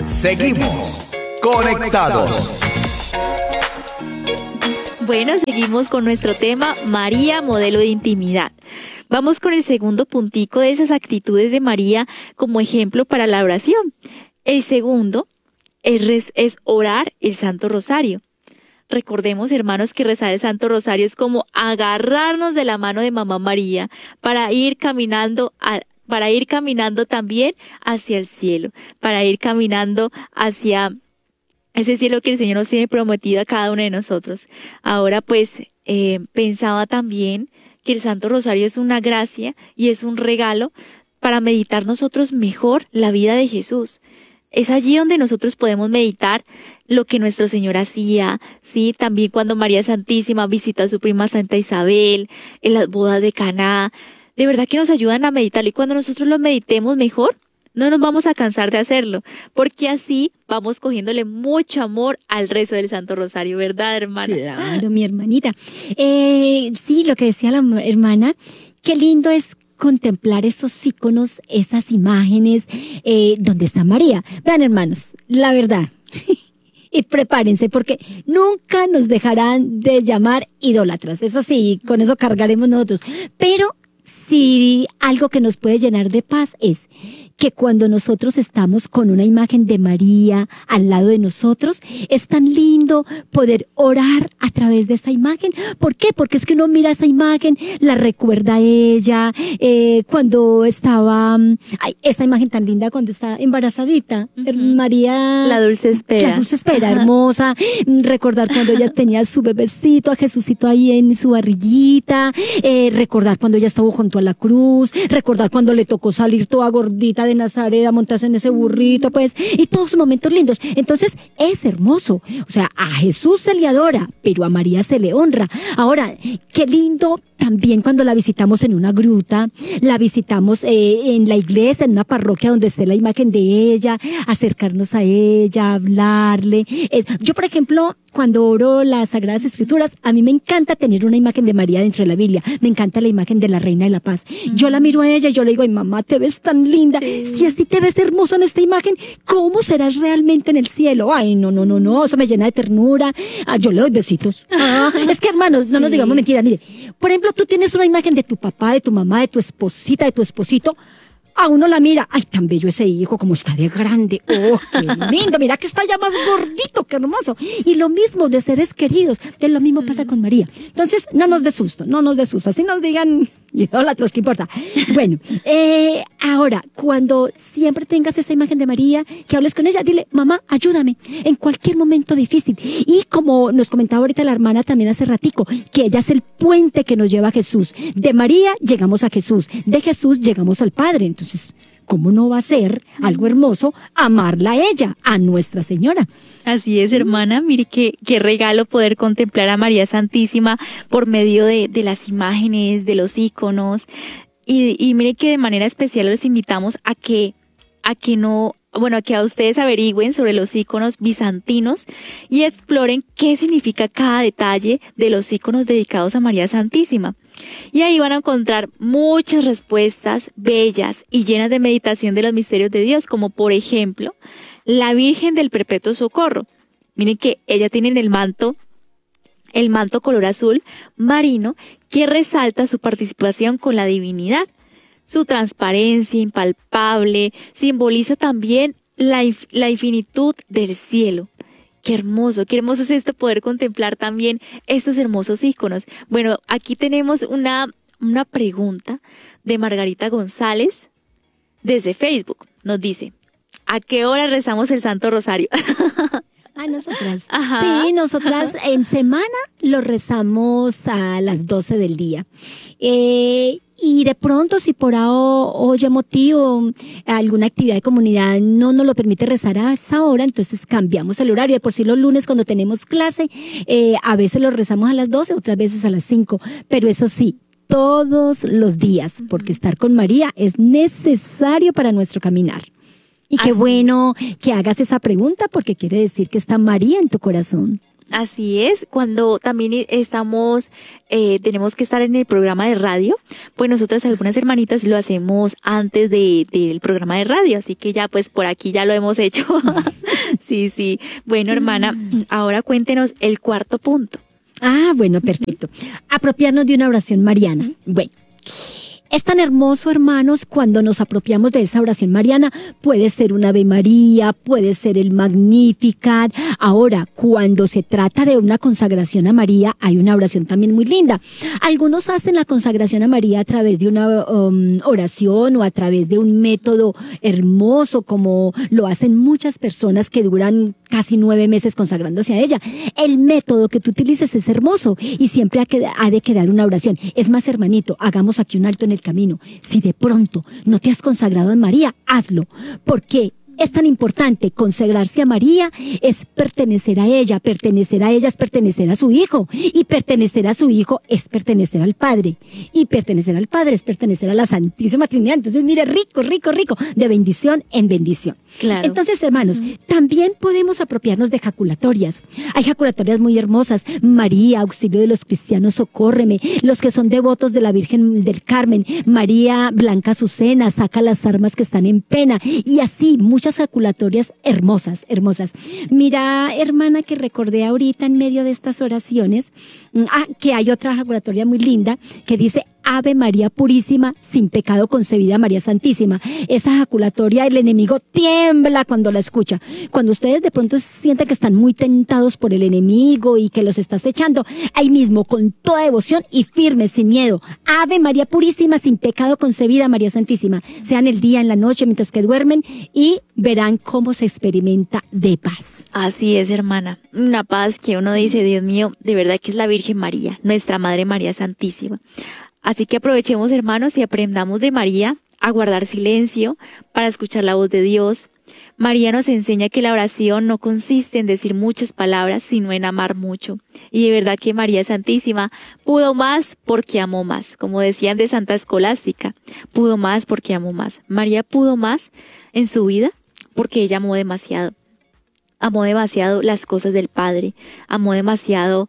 Seguimos conectados. Bueno, seguimos con nuestro tema, María, modelo de intimidad. Vamos con el segundo puntico de esas actitudes de María como ejemplo para la oración. El segundo es orar el Santo Rosario. Recordemos, hermanos, que rezar el Santo Rosario es como agarrarnos de la mano de Mamá María para ir caminando también hacia el cielo, para ir caminando hacia ese cielo que el Señor nos tiene prometido a cada uno de nosotros. Ahora pues pensaba también que el Santo Rosario es una gracia y es un regalo para meditar nosotros mejor la vida de Jesús. Es allí donde nosotros podemos meditar lo que nuestro Señor hacía, ¿sí? También cuando María Santísima visita a su prima Santa Isabel, en las bodas de Caná. De verdad que nos ayudan a meditar, y cuando nosotros lo meditemos mejor, no nos vamos a cansar de hacerlo, porque así vamos cogiéndole mucho amor al rezo del Santo Rosario, ¿verdad, hermana? Claro, mi hermanita. Sí, lo que decía la hermana, qué lindo es contemplar esos íconos, esas imágenes donde está María. Vean, hermanos, la verdad, y prepárense porque nunca nos dejarán de llamar idólatras. Eso sí, con eso cargaremos nosotros. Pero sí, algo que nos puede llenar de paz es que cuando nosotros estamos con una imagen de María al lado de nosotros, es tan lindo poder orar a través de esa imagen. ¿Por qué? Porque es que uno mira esa imagen, la recuerda a ella, cuando estaba, esa imagen tan linda cuando está embarazadita, María. La dulce espera. La dulce espera, hermosa. Recordar cuando ella tenía su bebecito, a Jesucito ahí en su barriguita, recordar cuando ella estuvo junto a la cruz, recordar cuando le tocó salir toda gordita de Nazaret a montarse en ese burrito, pues, y todos esos momentos lindos. Entonces, es hermoso. O sea, a Jesús se le adora, pero a María se le honra. Ahora, qué lindo también cuando la visitamos en una gruta, la visitamos en la iglesia, en una parroquia donde esté la imagen de ella, acercarnos a ella, hablarle. Yo, por ejemplo, cuando oro las Sagradas Escrituras, a mí me encanta tener una imagen de María dentro de la Biblia. Me encanta la imagen de la Reina de la Paz. Yo la miro a ella y yo le digo, ay, mamá, te ves tan linda. Si así te ves hermosa en esta imagen, ¿cómo serás realmente en el cielo? Ay, no, eso me llena de ternura. Yo le doy besitos. Es que, hermanos, no nos digamos mentiras. Mire, por ejemplo, tú tienes una imagen de tu papá, de tu mamá, de tu esposita, de tu esposito. A uno la mira, ay, tan bello ese hijo, como está de grande, oh, qué lindo, mira que está ya más gordito, qué hermoso. Y lo mismo de seres queridos, de lo mismo pasa con María. Entonces, no nos dé susto, así nos digan idólatras, ¿qué importa? Bueno, ahora, cuando siempre tengas esa imagen de María, que hables con ella, dile, mamá, ayúdame, en cualquier momento difícil. Y como nos comentaba ahorita la hermana también hace ratico, que ella es el puente que nos lleva a Jesús. De María llegamos a Jesús, de Jesús llegamos al Padre. Entonces, ¿cómo no va a ser algo hermoso amarla a ella, a Nuestra Señora? Así es, hermana. Mire qué regalo poder contemplar a María Santísima por medio de las imágenes, de los íconos. Y mire que de manera especial los invitamos a que a ustedes averigüen sobre los íconos bizantinos y exploren qué significa cada detalle de los íconos dedicados a María Santísima. Y ahí van a encontrar muchas respuestas bellas y llenas de meditación de los misterios de Dios, como por ejemplo, la Virgen del Perpetuo Socorro. Miren que ella tiene en el manto color azul marino que resalta su participación con la divinidad. Su transparencia impalpable simboliza también la infinitud del cielo. Qué hermoso es esto, poder contemplar también estos hermosos íconos. Bueno, aquí tenemos una pregunta de Margarita González desde Facebook. Nos dice, ¿a qué hora rezamos el Santo Rosario? Nosotras. Ajá. Sí, nosotras en semana lo rezamos a las 12 del día. Y de pronto, si por hoy motivo alguna actividad de comunidad no nos lo permite rezar a esa hora, entonces cambiamos el horario. De por sí los lunes cuando tenemos clase, a veces lo rezamos a las 12, otras veces a las 5. Pero eso sí, todos los días, porque estar con María es necesario para nuestro caminar. Y qué bueno que hagas esa pregunta porque quiere decir que está María en tu corazón. Así es, cuando también estamos, tenemos que estar en el programa de radio, pues nosotras algunas hermanitas lo hacemos antes del programa de radio, así que ya pues por aquí ya lo hemos hecho. Sí, sí. Bueno, hermana, ahora cuéntenos el cuarto punto. Bueno, perfecto. Apropiarnos de una oración mariana. Bueno. Es tan hermoso, hermanos, cuando nos apropiamos de esa oración mariana. Puede ser un Ave María, puede ser el Magnificat. Ahora, cuando se trata de una consagración a María, hay una oración también muy linda. Algunos hacen la consagración a María a través de una oración o a través de un método hermoso, como lo hacen muchas personas que duran casi 9 meses consagrándose a ella. El método que tú utilices es hermoso y siempre ha de quedar una oración. Es más, hermanito, hagamos aquí un alto en el camino. Si de pronto no te has consagrado a María, hazlo. ¿Por qué? Es tan importante. Consagrarse a María es pertenecer a ella es pertenecer a su Hijo, y pertenecer a su Hijo es pertenecer al Padre, y pertenecer al Padre es pertenecer a la Santísima Trinidad. Entonces, mire, rico, de bendición en bendición. Claro. Entonces, hermanos, también podemos apropiarnos de jaculatorias. Hay jaculatorias muy hermosas. María, auxilio de los cristianos, socórreme. Los que son devotos de la Virgen del Carmen, María Blanca Azucena, saca las armas que están en pena. Y así, muchas jaculatorias hermosas. Mira, hermana, que recordé ahorita en medio de estas oraciones, que hay otra jaculatoria muy linda que dice: Ave María Purísima, sin pecado concebida, María Santísima. Esa jaculatoria, el enemigo tiembla cuando la escucha. Cuando ustedes de pronto sienten que están muy tentados por el enemigo y que los estás echando, ahí mismo, con toda devoción y firme, sin miedo: Ave María Purísima, sin pecado concebida, María Santísima. Sean el día, en la noche, mientras que duermen, y verán cómo se experimenta de paz. Así es, hermana. Una paz que uno dice, Dios mío, de verdad que es la Virgen María, nuestra Madre María Santísima. Así que aprovechemos, hermanos, y aprendamos de María a guardar silencio para escuchar la voz de Dios. María nos enseña que la oración no consiste en decir muchas palabras, sino en amar mucho. Y de verdad que María Santísima pudo más porque amó más. Como decían de Santa Escolástica, pudo más porque amó más. María pudo más en su vida porque ella amó demasiado. Amó demasiado las cosas del Padre, amó demasiado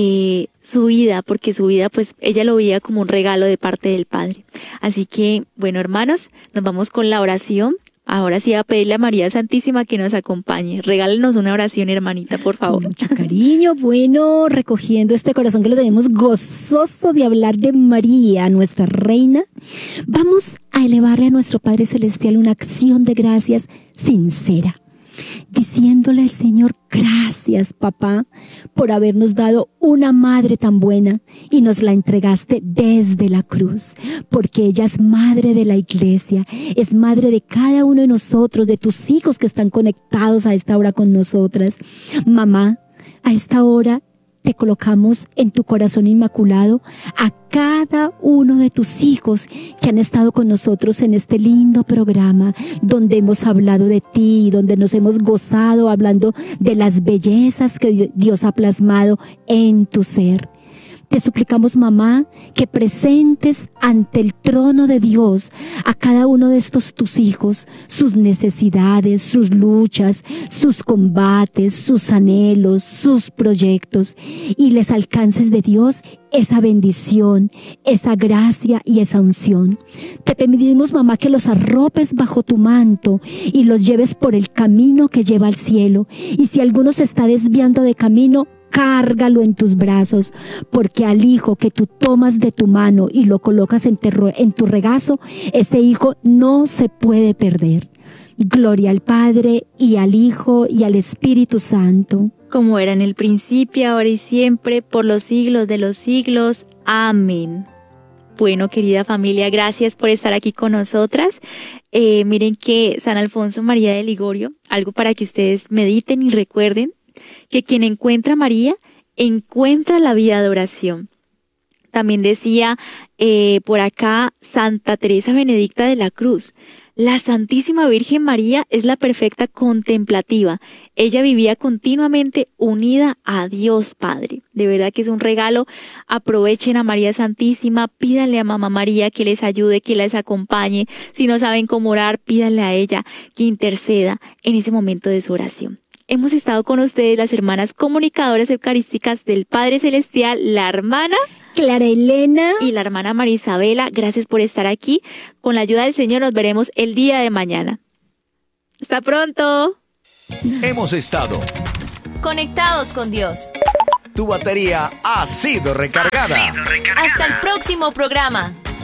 su vida, porque su vida pues ella lo veía como un regalo de parte del Padre. Así que, bueno, hermanos, nos vamos con la oración. Ahora sí, a pedirle a María Santísima que nos acompañe. Regálenos una oración, hermanita, por favor. Con mucho cariño, bueno, recogiendo este corazón que lo tenemos gozoso de hablar de María, nuestra reina, vamos a elevarle a nuestro Padre Celestial una acción de gracias sincera, diciéndole al Señor: gracias, papá, por habernos dado una madre tan buena y nos la entregaste desde la cruz, porque ella es madre de la iglesia, es madre de cada uno de nosotros, de tus hijos que están conectados a esta hora con nosotras. Mamá, a esta hora te colocamos en tu corazón inmaculado a cada uno de tus hijos que han estado con nosotros en este lindo programa, donde hemos hablado de ti, donde nos hemos gozado hablando de las bellezas que Dios ha plasmado en tu ser. Te suplicamos, mamá, que presentes ante el trono de Dios a cada uno de estos tus hijos, sus necesidades, sus luchas, sus combates, sus anhelos, sus proyectos, y les alcances de Dios esa bendición, esa gracia y esa unción. Te pedimos, mamá, que los arropes bajo tu manto y los lleves por el camino que lleva al cielo. Y si alguno se está desviando de camino, cárgalo en tus brazos, porque al hijo que tú tomas de tu mano y lo colocas en tu regazo, ese hijo no se puede perder. Gloria al Padre, y al Hijo, y al Espíritu Santo. Como era en el principio, ahora y siempre, por los siglos de los siglos. Amén. Bueno, querida familia, gracias por estar aquí con nosotras. Miren que San Alfonso María de Ligorio, algo para que ustedes mediten y recuerden, que quien encuentra a María, encuentra la vida de oración. También decía por acá Santa Teresa Benedicta de la Cruz: la Santísima Virgen María es la perfecta contemplativa. Ella vivía continuamente unida a Dios Padre. De verdad que es un regalo. Aprovechen a María Santísima, pídanle a Mamá María que les ayude, que les acompañe. Si no saben cómo orar, pídanle a ella que interceda en ese momento de su oración. Hemos estado con ustedes las hermanas comunicadoras eucarísticas del Padre Celestial, la hermana Clara Elena y la hermana María Isabela. Gracias por estar aquí. Con la ayuda del Señor nos veremos el día de mañana. ¡Hasta pronto! Hemos estado. Conectados con Dios. Tu batería ha sido recargada. Hasta el próximo programa.